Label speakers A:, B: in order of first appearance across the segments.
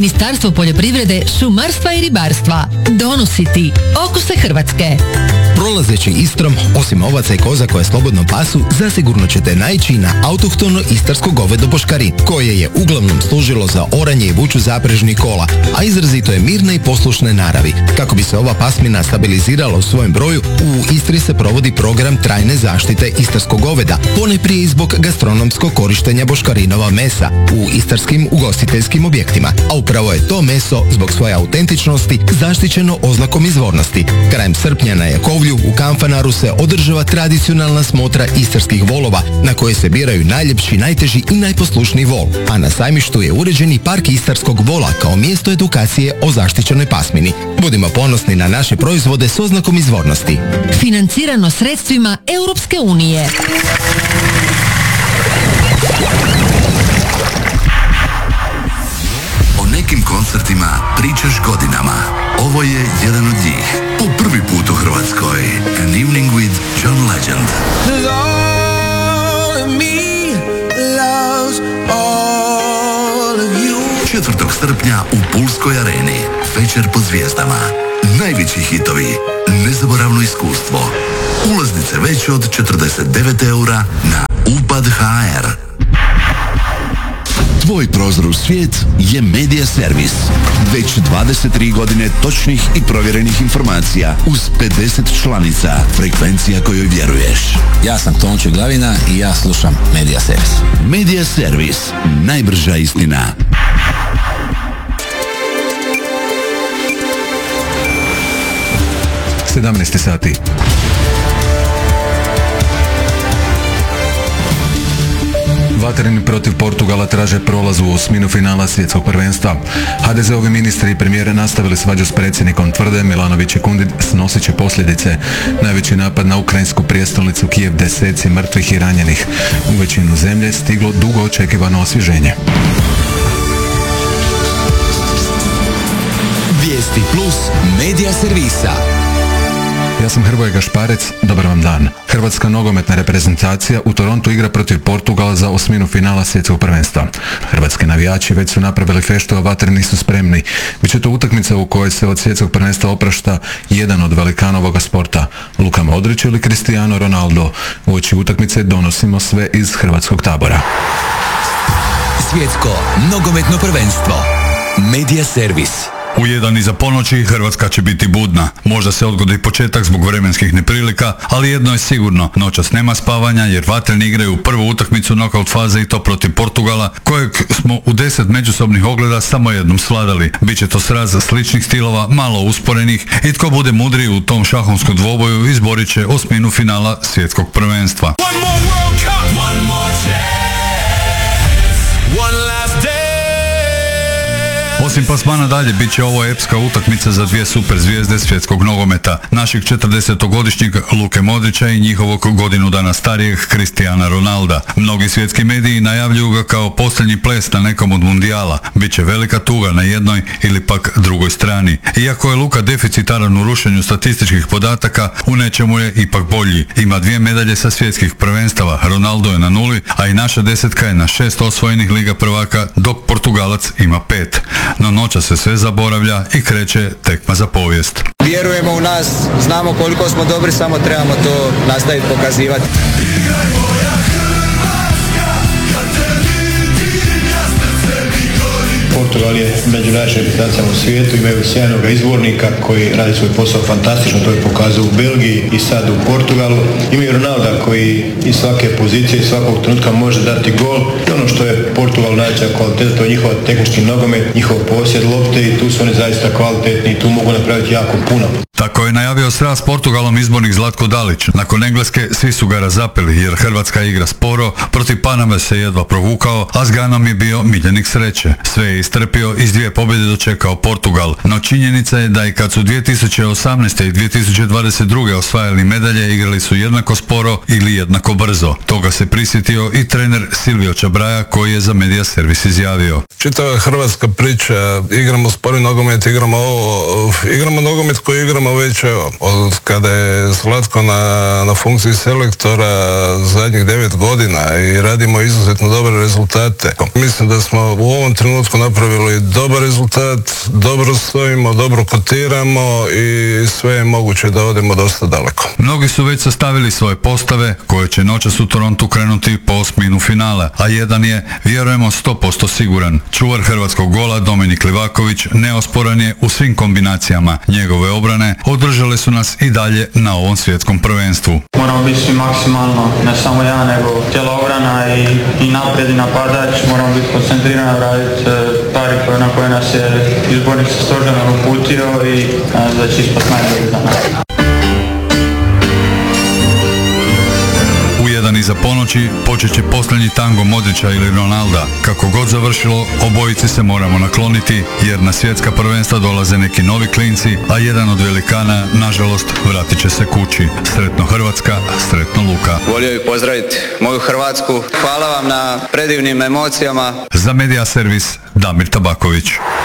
A: Ministarstvo poljoprivrede, šumarstva i ribarstva. Donositi okuse Hrvatske.
B: Prolazeći Istrom, osim ovaca i koza koje slobodno pasu, zasigurno ćete naići na autohtono istarsko govedo boškarin, koje je uglavnom služilo za oranje i vuču zaprežnih kola, a izrazito je mirne i poslušne naravi. Kako bi se ova pasmina stabilizirala u svojem broju, u Istri se provodi program trajne zaštite istarskog goveda, ponajprije i zbog gastronomskog korištenja boškarinova mesa u istarskim ugostiteljskim objektima. A upravo je to meso, zbog svoje autentičnosti, zaštićeno oznakom izvornosti. Krajem srpnja na Jakovlju u Kanfanaru se održava tradicionalna smotra istarskih volova, na koje se biraju najljepši, najteži i najposlušniji vol. A na sajmištu je uređeni park istarskog vola kao mjesto edukacije o zaštićenoj pasmini. Budimo ponosni na naše proizvode s oznakom izvornosti.
A: Financirano sredstvima Europske unije.
C: O nekim koncertima pričaš godinama. Ovo je jedan od njih. Po prvi put u Hrvatskoj. An Evening with John Legend. 4. srpnja u Pulskoj areni. Večer pod zvijezdama. Najveći hitovi. Nezaboravno iskustvo. Ulaznice već od 49 eura na upad.hr. Tvoj prozor u svijet je Media Servis. Već 23 godine točnih i provjerenih informacija uz 50 članica, frekvencija kojoj vjeruješ.
D: Ja sam Tonči Glavina i ja slušam Media Servis.
C: Media Servis. Najbrža istina.
E: 17 sati. Vatreni protiv Portugala traže prolaz u osminu finala svjetskog prvenstva. HDZ-ovi ministri i premijere nastavili svađu s predsjednikom, tvrde Milanović i Kundin snosit će posljedice. Najveći napad na ukrajinsku prijestolnicu Kijev, deseci mrtvih i ranjenih. U većinu zemlje stiglo dugo očekivano osvježenje.
C: Vijesti plus Media Servisa.
E: Ja sam Hrvoje Gašparec, dobar vam dan. Hrvatska nogometna reprezentacija u Torontu igra protiv Portugala za osminu finala svjetskog prvenstva. Hrvatski navijači već su napravili feštu, a vatreni su spremni. Biće to utakmica u kojoj se od svjetskog prvenstva oprašta jedan od velikana ovoga sporta, Luka Modrić ili Cristiano Ronaldo. Uoči utakmice donosimo sve iz hrvatskog tabora.
C: Svjetsko nogometno prvenstvo. Media Servis.
F: U 1 iza ponoći Hrvatska će biti budna. Možda se odgodi početak zbog vremenskih neprilika, ali jedno je sigurno, noćas nema spavanja jer vatreni igraju prvu utakmicu nokaut faze i to protiv Portugala, kojeg smo u 10 međusobnih ogleda samo jednom svladali. Biće to sraz sličnih stilova, malo usporenih i tko bude mudriji u tom šahovskom dvoboju izborit će osminu finala svjetskog prvenstva. Osim plasmana dalje, bit će ovo epska utakmica za dvije super zvijezde svjetskog nogometa, našeg 40-godišnjeg Luke Modrića i njihovog godinu dana starijeg Cristiana Ronalda. Mnogi svjetski mediji najavljuju ga kao posljednji ples na nekom od mundijala. Biće velika tuga na jednoj ili pak drugoj strani. Iako je Luka deficitaran u rušenju statističkih podataka, u nečemu je ipak bolji. Ima 2 medalje sa svjetskih prvenstava, Ronaldo je na 0, a i naša desetka je na 6 osvojenih Liga prvaka, dok Portugalac ima 5. No noća se sve zaboravlja i kreće tekma za povijest.
G: Vjerujemo u nas, znamo koliko smo dobri, samo trebamo to nastaviti pokazivati.
H: Portugal je među najjačim reprezentacijama u svijetu, imaju sjajnog izvornika koji radi svoj posao fantastično, to je pokazao u Belgiji i sad u Portugalu. Imaju Ronalda koji iz svake pozicije, iz svakog trenutka može dati gol. I ono što je Portugal najjača kvaliteta, to je njihov tehnički nogomet, njihov posjed lopte i tu su oni zaista kvalitetni i tu mogu napraviti jako puno.
F: Tako je najavio sraz s Portugalom izbornik Zlatko Dalić. Nakon Engleske svi su ga razapeli jer Hrvatska igra sporo, protiv Paname se jedva provukao, a s Ganom je bio miljenik sreće. Sve je istrpio i s 2 pobjede dočekao Portugal. No činjenica je da i kad su 2018. i 2022. osvajali medalje, igrali su jednako sporo ili jednako brzo. Toga se prisjetio i trener Silvio Čabraja koji je za Media Servis izjavio.
I: Čitava hrvatska priča, igramo spori nogomet, igramo nogomet koji igramo radimo već od kada je Zlatko na funkciji selektora zadnjih 9 godina i radimo izuzetno dobre rezultate. Mislim da smo u ovom trenutku napravili dobar rezultat, dobro stojimo, dobro kotiramo i sve je moguće da odemo dosta daleko.
F: Mnogi su već sastavili svoje postave koje će noćas u Torontu krenuti po osminu finala, a jedan je, vjerujemo, 100% siguran. Čuvar hrvatskog gola Dominik Livaković neosporan je u svim kombinacijama. Njegove obrane održale su nas i dalje na ovom svjetskom prvenstvu.
J: Moramo biti svi maksimalno, ne samo ja, nego cijela obrana i napred i napadač. Moramo biti koncentrirani, raditi stvari na koje nas je izbornik sa Stoždanom uputio i da će ispast najbolji za nas.
F: Iza ponoći počet će posljednji tango Modrića ili Ronalda. Kako god završilo, obojici se moramo nakloniti, jer na svjetska prvenstva dolaze neki novi klinci, a jedan od velikana, nažalost, vratit će se kući. Sretno Hrvatska, sretno Luka.
G: Volio bih pozdraviti moju Hrvatsku. Hvala vam na predivnim emocijama.
F: Za Media Servis, Damir Tabaković.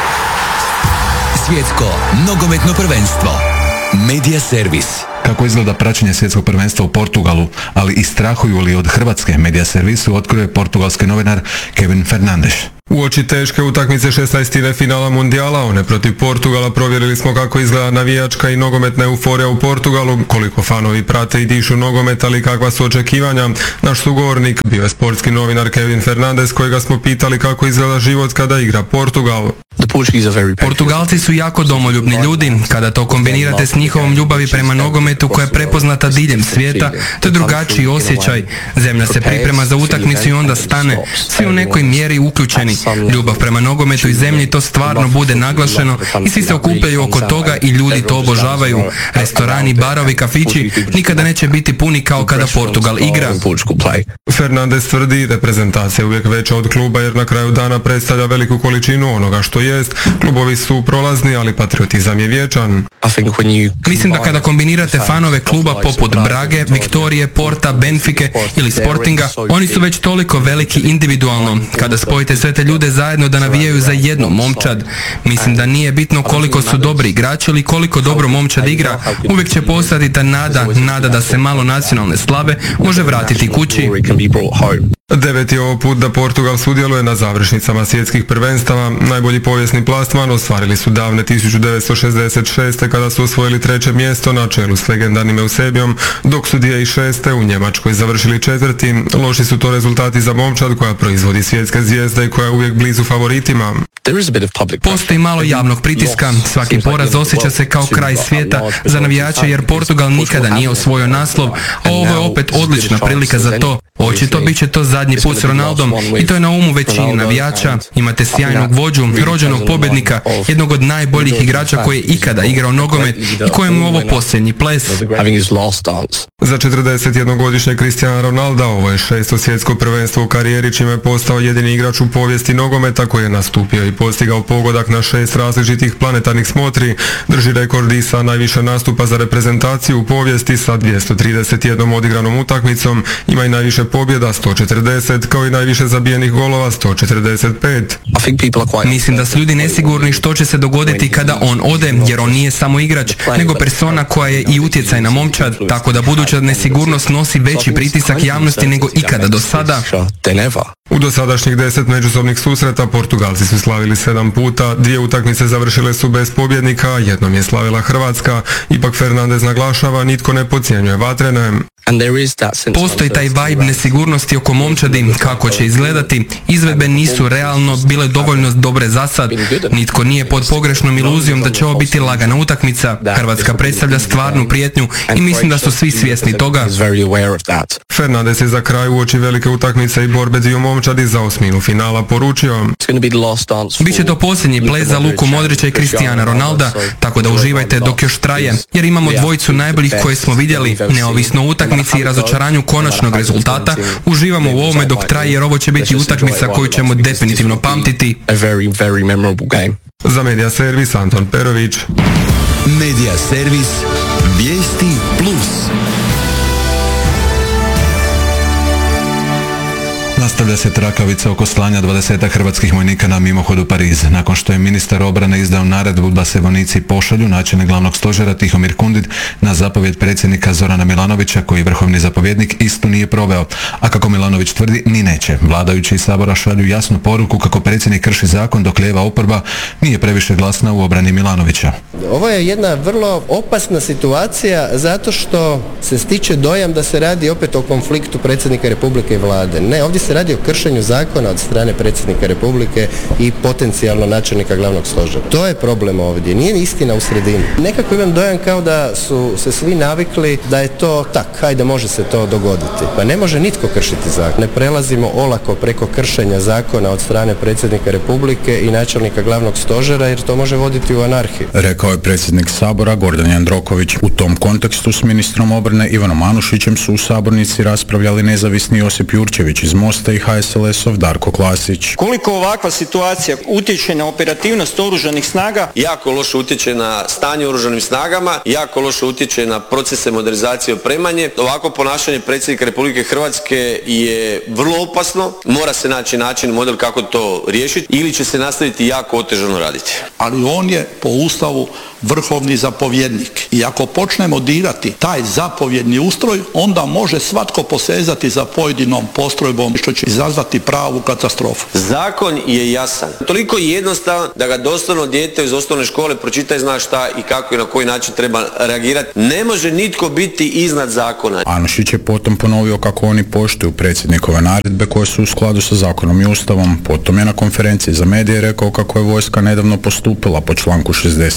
K: Svjetsko nogometno prvenstvo. Media Servis.
E: Kako izgleda praćenje svjetskog prvenstva u Portugalu, ali i strahuju li od Hrvatske, Media Servisu otkrio je portugalski novinar Kevin Fernandes.
L: Uoči teške utakmice 16. finala Mundijala, one protiv Portugala, provjerili smo kako izgleda navijačka i nogometna euforija u Portugalu, koliko fanovi prate i dišu nogomet, ali kakva su očekivanja. Naš sugovornik bio je sportski novinar Kevin Fernandes, kojega smo pitali kako izgleda život kada igra Portugal.
M: Portugalci su jako domoljubni ljudi. Kada to kombinirate s njihovom ljubavi prema nogometu koja je prepoznata diljem svijeta, to je drugačiji osjećaj. Zemlja se priprema za utakmicu i onda stane. Svi u nekoj mjeri uključeni. Ljubav prema nogometu i zemlji, to stvarno bude naglašeno i svi se okupljaju oko toga i ljudi to obožavaju. Restorani, barovi, kafići nikada neće biti puni kao kada Portugal igra.
L: Fernandes tvrdi, reprezentacija je uvijek veća od kluba jer na kraju dana predstavlja veliku količinu onoga što jest. Klubovi su prolazni, ali patriotizam je vječan.
M: Mislim da kada kombinirate fanove kluba poput Brage, Viktorije, Porta, Benfike ili Sportinga, oni su već toliko veliki individualno. Kada spojite sve te ljude zajedno da navijaju za jedno momčad, mislim da nije bitno koliko su dobri igrači ili koliko dobro momčad igra, uvijek će postati ta nada da se malo nacionalne slave može vratiti kući.
L: 9. je ovo put da Portugal sudjeluje na završnicama svjetskih prvenstava. Najbolji povijesni plasman ostvarili su davne 1966. kada su osvojili 3. mjesto na čelu s legendarnim Eusebijom, dok su 2006. u Njemačkoj završili 4. Loši su to rezultati za momčad koja proizvodi svjetske zvijezde i koja je uvijek blizu favoritima.
M: Postoji malo javnog pritiska, svaki poraz osjeća se kao kraj svijeta za navijače jer Portugal nikada nije osvojio naslov, a ovo je opet odlična prilika za to. Očito bit će to zadnji put s Ronaldom i to je na umu većini navijača. Imate sjajnog vođu, rođenog pobjednika, jednog od najboljih igrača koji je ikada igrao nogomet i kojemu je ovo posljednji ples.
L: Za 41-godišnjeg Cristiana Ronalda ovo je 6. svjetsko prvenstvo u karijeri, čime je postao jedini igrač u povijesti nogometa koji je nastupio i postigao pogodak na 6 različitih planetarnih smotri. Drži rekord i sa najviše nastupa za reprezentaciju u povijesti sa 231 odigranom utakmicom. Ima i najviše pobjeda 140, kao i najviše zabijenih golova 145.
M: Mislim da su ljudi nesigurni što će se dogoditi kada on ode, jer on nije samo igrač, nego persona koja je i utjecaj na momčad, tako da buduća nesigurnost nosi veći pritisak javnosti nego ikada do sada.
L: U dosadašnjih 10 međusobnih susreta Portugalci su slavili 7 puta, 2 utakmice završile su bez pobjednika, jednom je slavila Hrvatska. Ipak Fernandes naglašava, nitko ne podcjenjuje vatrene.
M: Postoji taj vibe nesigurnosti oko momčadi, kako će izgledati. Izvedbe nisu realno bile dovoljno dobre za sad. Nitko nije pod pogrešnom iluzijom da će ovo biti lagana utakmica. Hrvatska predstavlja stvarnu prijetnju i mislim da su svi svjesni toga.
L: Fernandes je za kraj uoči velike utakmice i borbe dviju momčadi za osminu finala poručio:
M: Biće to posljednji ples za Luku Modrića i Cristiana Ronalda, tako da uživajte dok još traje, jer imamo dvojicu najboljih koje smo vidjeli. Neovisno o utakmici i razočaranju konačnog rezultata, uživamo u ovome dok traje, jer ovo će biti utakmica koju ćemo definitivno pamtiti.
L: Za Media Servis Anton Perović.
K: Media Servis, vijesti plus.
E: Nastavlja se trakavica oko slanja 20 hrvatskih vojnika na mimohod u Pariz. Nakon što je ministar obrane izdao naredbu da se vojnici pošalju, načelnik glavnog stožera Tihomir Kundit na zapovjed predsjednika Zorana Milanovića, koji vrhovni zapovjednik istu nije proveo. A kako Milanović tvrdi, ni neće. Vladajući iz Sabora šalju jasnu poruku kako predsjednik krši zakon dok lijeva oporba nije previše glasna u obrani Milanovića.
N: Ovo je jedna vrlo opasna situacija zato što se stiče dojam da se radi opet o konfliktu predsjednika Republike i vlade. Ne, ovdje se radi o kršenju zakona od strane predsjednika Republike i potencijalno načelnika glavnog stožera. To je problem ovdje, nije istina u sredini. Nekako imam dojam kao da su se svi navikli da je to tak, hajde može se to dogoditi. Pa ne može nitko kršiti zakon. Ne prelazimo olako preko kršenja zakona od strane predsjednika Republike i načelnika glavnog stožera jer to može voditi u anarhiju.
B: Rekao je predsjednik Sabora Gordan Jandroković. U tom kontekstu s ministrom obrane Ivanom Anušićem su u sabornici raspravljali nezavisni Josip Jurčević iz Mosta i HSLS-ov Darko Klasić.
O: Koliko ovakva situacija utječe na operativnost oružanih snaga?
P: Jako loše utječe na stanje u oružanim snagama, jako loše utječe na procese modernizacije i opremanje. Ovako ponašanje predsjednika Republike Hrvatske je vrlo opasno. Mora se naći način, model kako to riješiti ili će se nastaviti jako otežano raditi.
Q: Ali on je po Ustavu vrhovni zapovjednik. I ako počnemo dirati taj zapovjedni ustroj, onda može svatko posezati za pojedinom postrojbom što će izazvati pravu katastrofu.
P: Zakon je jasan. Toliko jednostavan da ga doslovno dijete iz osnovne škole pročita i zna šta i kako i na koji način treba reagirati. Ne može nitko biti iznad zakona.
B: Anušić je potom ponovio kako oni poštuju predsjednikove naredbe koje su u skladu sa zakonom i ustavom. Potom je na konferenciji za medije rekao kako je vojska nedavno postupila po članku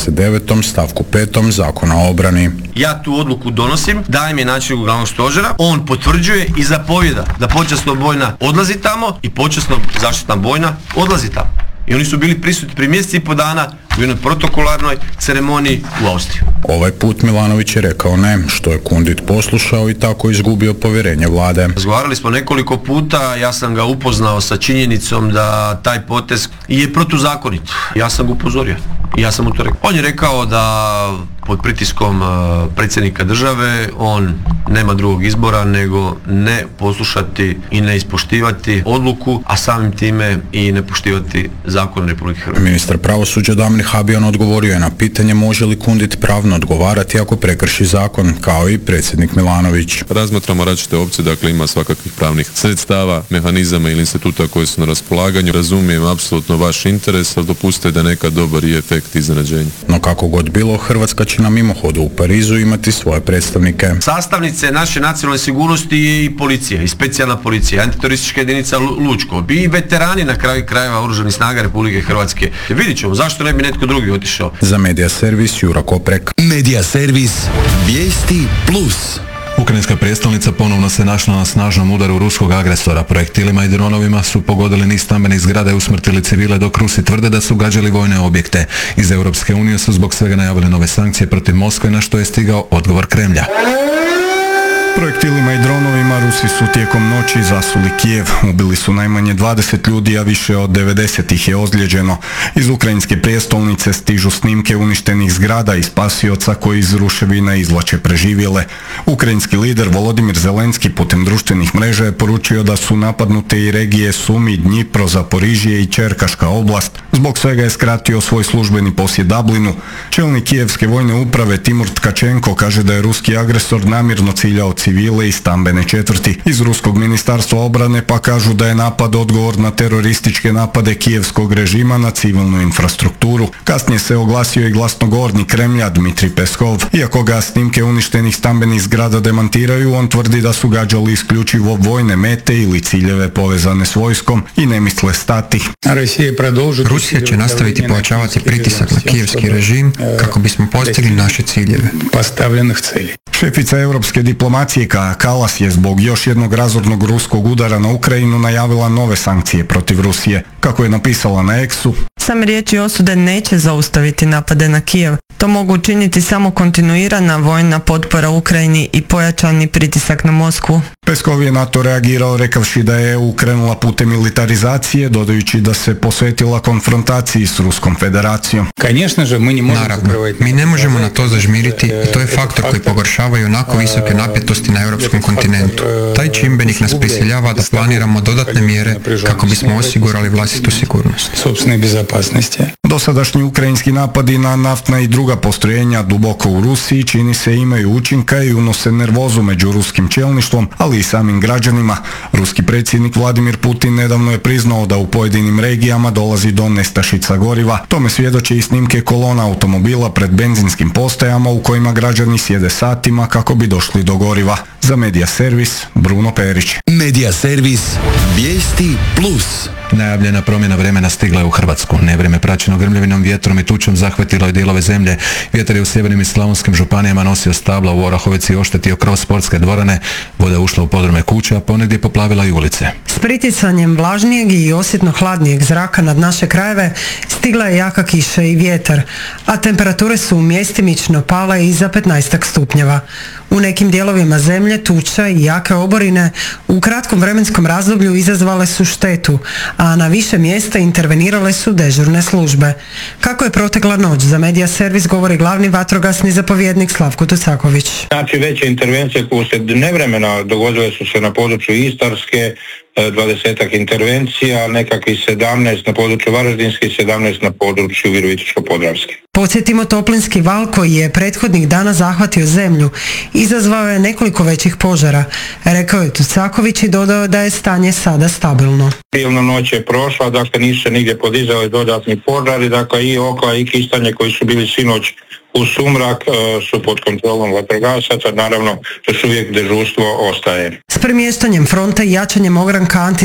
B: 69. stavku 5. Zakona o obrani.
P: Ja tu odluku donosim, dajem je načelniku glavnog stožera, on potvrđuje i zapovjeda da počasno bojna odlazi tamo i počasno zaštitna bojna odlazi tamo. I oni su bili prisutni prije mjesec i po dana u jednoj protokolarnoj ceremoniji u Austriji.
B: Ovaj put Milanović je rekao ne, što je Kundit poslušao i tako izgubio povjerenje vlade.
P: Razgovarali smo nekoliko puta, ja sam ga upoznao sa činjenicom da taj potez je protuzakonit. Ja sam ga upozorio. Ja sam mu to rekao. On je rekao da pod pritiskom predsjednika države on nema drugog izbora nego ne poslušati i ne ispoštivati odluku, a samim time i ne poštivati zakon Republike Hrvatske.
B: Ministar pravosuđa Damir Habijan odgovorio je na pitanje može li Kundit pravno odgovarati ako prekrši zakon, kao i predsjednik Milanović.
R: Razmatramo različite opcije, dakle ima svakakvih pravnih sredstava, mehanizama ili instituta koji su na raspolaganju. Razumijem apsolutno vaš interes, ali dopustite da nekad dobar i efekt iznenađenja.
B: No kako god bilo, Hrvatska će na mimohodu u Parizu imati svoje predstavnike.
P: Sastavnice naše nacionalne sigurnosti je i policija, i specijalna policija, antiteroristička jedinica Lučko, i veterani na kraju krajeva oružanih snaga Republike Hrvatske. Vidit ćemo, zašto ne bi netko drugi otišao.
B: Za Media Servis Jura Koprek.
K: Media Servis, vijesti plus.
E: Ukrajinska prijestolnica ponovno se našla na snažnom udaru ruskog agresora. Projektilima i dronovima su pogodili niz stambenih zgrada i usmrtili civile, dok Rusi tvrde da su gađali vojne objekte. Iz Europske unije su zbog svega najavili nove sankcije protiv Moskve, na što je stigao odgovor Kremlja.
S: Projektilima i dronovima Rusi su tijekom noći zasuli Kijev. Ubili su najmanje 20 ljudi, a više od 90 ih je ozlijeđeno. Iz ukrajinske prijestolnice stižu snimke uništenih zgrada i spasioca koji iz ruševina izvlače preživjele. Ukrajinski lider Volodimir Zelenski putem društvenih mreža je poručio da su napadnute i regije Sumi, Dnjipro, Zaporižje i Čerkaška oblast. Zbog svega je skratio svoj službeni posjet Dublinu. Čelnik kijevske vojne uprave Timur Tkačenko kaže da je ruski agresor namjerno ciljao civile i stambene četvrti. Iz ruskog ministarstva obrane pa kažu da je napad odgovor na terorističke napade kijevskog režima na civilnu infrastrukturu. Kasnije se oglasio i glasnogovornik Kremlja Dmitrij Peskov. Iako ga snimke uništenih stambenih zgrada demantiraju, on tvrdi da su gađali isključivo vojne mete ili ciljeve povezane s vojskom i ne misle stati.
T: Rusija će nastaviti pojačavati pritisak na kijevski režim kako bismo postigli naše ciljeve.
S: Šefica europske diplomacije Kaja Kallas je zbog još jednog razornog ruskog udara na Ukrajinu najavila nove sankcije protiv Rusije. Kako je napisala na X-u,
U: same riječi osude neće zaustaviti napade na Kijev. To mogu učiniti samo kontinuirana vojna potpora Ukrajini i pojačani pritisak na Moskvu.
S: Peskov je na to reagirao rekavši da je EU krenula putem militarizacije, dodajući da se posvetila konfrontaciji s Ruskom federacijom.
T: Naravno, mi ne možemo na to zažmiriti i to je faktor koji pogoršava i onako visoke napetosti na europskom kontinentu. Taj čimbenik nas prisiljava da planiramo dodatne mjere kako bismo osigurali vlastitu sigurnost.
S: Dosadašnji ukrajinski napadi na naftna i druga postrojenja duboko u Rusiji čini se imaju učinka i unose nervozu među ruskim čelništvom, ali i samim građanima. Ruski predsjednik Vladimir Putin nedavno je priznao da u pojedinim regijama dolazi do nestašica goriva. Tome svjedoče i snimke kolona automobila pred benzinskim postajama u kojima građani sjede satima kako bi došli do goriva. Za Media Servis, Bruno Perić.
K: Media Servis, vijesti plus.
E: Najavljena promjena vremena stigla je u Hrvatsku. Nevrijeme praćeno grmljavinom, vjetrom i tučom zahvatilo je dijelove zemlje. Vjetar je u sjevernim i slavonskim županijama nosio stabla u Orahovici i oštetio krov sportske dvorane. Voda je ušla u podrume kuća, a ponegdje poplavila i ulice.
U: S priticanjem vlažnijeg i osjetno hladnijeg zraka nad naše krajeve stigla je jaka kiša i vjetar, a temperature su mjestimično pale i za 15 stupnjeva. U nekim dijelovima zemlje tuča i jake oborine u kratkom vremenskom razdoblju izazvale su štetu, a na više mjesta intervenirale su dežurne službe. Kako je protekla noć, za Media Servis govori glavni vatrogasni zapovjednik Slavko Tucaković.
A: Znači, veće intervencije koje se nevremena dogodile su se na području Istarske, 20-ak intervencija, nekakvih 17 na području Varaždinske i 17 na području Virovitičko-podravske.
U: Podsjetimo, toplinski val koji je prethodnih dana zahvatio zemlju izazvao je nekoliko većih požara. Rekao je Tucaković i dodao da je stanje sada stabilno.
A: Silna noć je prošla, dakle nisu se nigdje podizali dodatni požari, dakle i Okla i Kistanje koji su bili sinoć u sumrak su pod kontrolom vatrogasaca, naravno još uvijek dežurstvo ostaje.
U: S premještanjem fronta i jačanjem ogranka